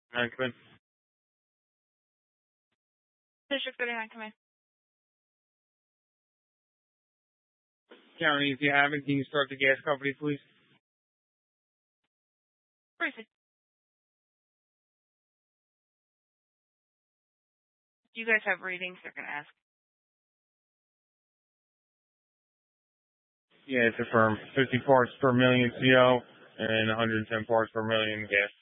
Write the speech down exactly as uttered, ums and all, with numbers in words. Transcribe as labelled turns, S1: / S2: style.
S1: Nine, come in.
S2: District thirty-nine, come in.
S1: County, if you have it, can you start the gas company, please?
S2: Briefly. Do you guys have readings they're going to ask?
S1: Yeah, it's a firm. fifty parts per million C O and one hundred ten parts per million gas.